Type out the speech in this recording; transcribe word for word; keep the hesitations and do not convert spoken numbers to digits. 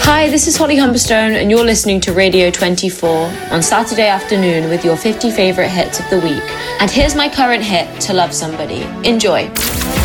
Hi, this is Holly Humberstone, and you're listening to Radio twenty-four on Saturday afternoon with your fifty favourite hits of the week. And here's my current hit, To Love Somebody. Enjoy.